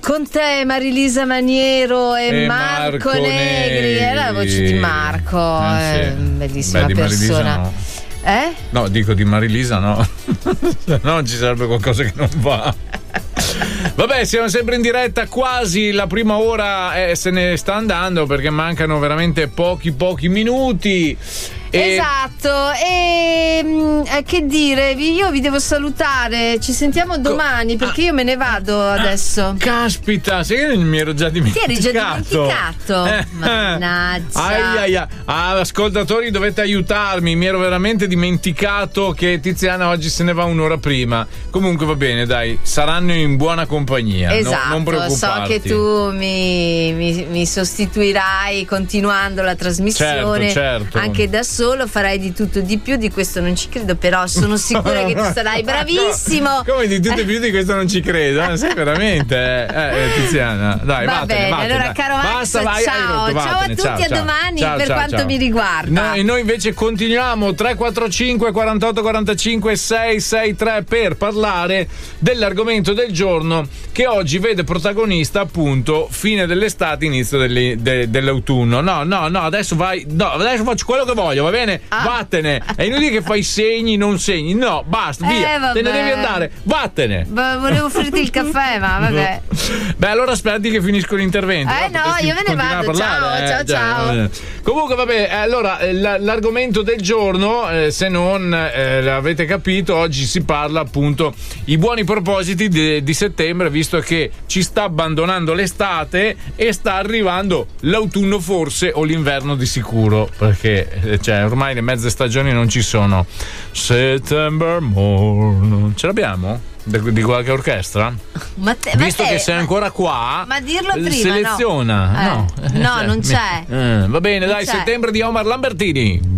Con te Marilisa Maniero e Marco Negri. È la voce di Marco, bellissima persona. No. No, dico di Marilisa no. No, ci sarebbe qualcosa che non va. Vabbè, siamo sempre in diretta, quasi la prima ora se ne sta andando perché mancano veramente pochi minuti. Esatto, e che dire, io vi devo salutare, ci sentiamo domani perché io me ne vado adesso. Caspita, sai che mi ero già dimenticato. Ti eri già dimenticato? Mannaggia. Ascoltatori, dovete aiutarmi, mi ero veramente dimenticato che Tiziana oggi se ne va un'ora prima. Comunque va bene, dai, saranno in buona compagnia. Esatto, non preoccuparti. So che tu mi sostituirai continuando la trasmissione. Certo. Anche da solo farai di tutto di più, di questo non ci credo, però sono sicura che tu sarai bravissimo. Come di tutto e più di questo non ci credo? Sei veramente Tiziana, dai, va bene, allora dai. Caro Max, basta, vai, ciao a tutti, ciao, a domani. ciao, per quanto mi riguarda. Noi invece continuiamo 345 48 45 663 per parlare dell'argomento del giorno che oggi vede protagonista appunto fine dell'estate, inizio dell'autunno. No, adesso faccio quello che voglio, va bene? Vattene, è inutile che fai segni, non segni, no, basta, via, te ne devi andare, vattene. Volevo offrirti il caffè, ma vabbè. Beh, allora aspetti che finisco l'intervento. No, io me ne vado, ciao. Comunque vabbè, allora l'argomento del giorno, se non l'avete capito, oggi si parla appunto i buoni propositi di settembre, visto che ci sta abbandonando l'estate e sta arrivando l'autunno forse o l'inverno di sicuro, perché ormai le mezze stagioni non ci sono. September morn, ce l'abbiamo? Di qualche orchestra? Visto che sei ancora qua, ma dirlo prima, seleziona. no, non c'è. Va bene, non dai, c'è. Settembre di Omar Lambertini.